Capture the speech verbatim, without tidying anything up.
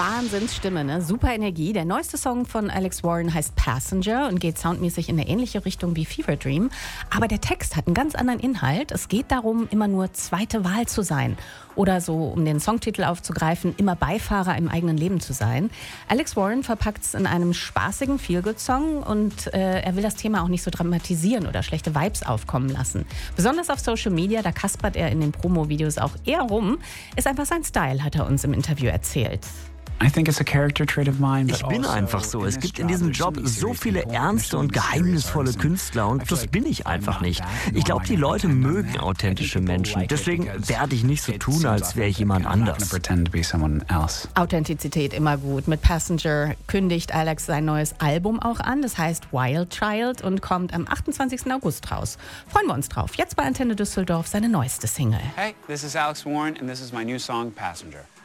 Wahnsinnsstimme, ne? Super Energie. Der neueste Song von Alex Warren heißt Passenger und geht soundmäßig in eine ähnliche Richtung wie Fever Dream. Aber der Text hat einen ganz anderen Inhalt. Es geht darum, immer nur zweite Wahl zu sein. Oder so, um den Songtitel aufzugreifen, immer Beifahrer im eigenen Leben zu sein. Alex Warren verpackt es in einem spaßigen Feel-Good-Song und äh, er will das Thema auch nicht so dramatisieren oder schlechte Vibes aufkommen lassen. Besonders auf Social Media, da kaspert er in den Promo-Videos auch eher rum. Ist einfach sein Style, hat er uns im Interview erzählt. Ich bin einfach so. Es gibt in diesem Job so viele ernste und geheimnisvolle Künstler und das bin ich einfach nicht. Ich glaube, die Leute mögen authentische Menschen. Deswegen werde ich nicht so tun, als wäre ich jemand anders. Authentizität immer gut. Mit Passenger kündigt Alex sein neues Album auch an. Das heißt Wild Child und kommt am achtundzwanzigsten August raus. Freuen wir uns drauf. Jetzt bei Antenne Düsseldorf seine neueste Single. Hey, this is Alex Warren and this is my new song Passenger.